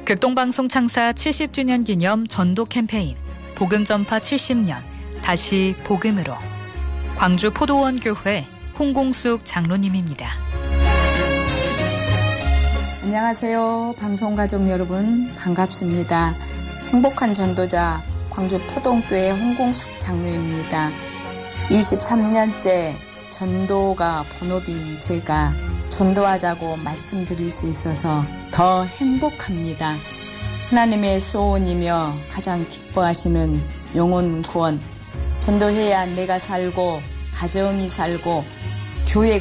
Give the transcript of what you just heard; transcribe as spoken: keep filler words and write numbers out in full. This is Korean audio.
극동방송 창사 칠십 주년 기념 전도 캠페인 복음 전파 칠십 년 다시 복음으로 광주 포도원 교회 홍공숙 장로님입니다. 안녕하세요. 방송가족 여러분 반갑습니다. 행복한 전도자 광주 포도원교회 홍공숙 장로입니다. 이십삼 년째 전도가 본업인 제가 전도하자고 말씀드릴 수 있어서 더 행복합니다. 하나님의 소원이며 가장 기뻐하시는 영혼 구원, 전도해야 내가 살고 가정이 살고 교회가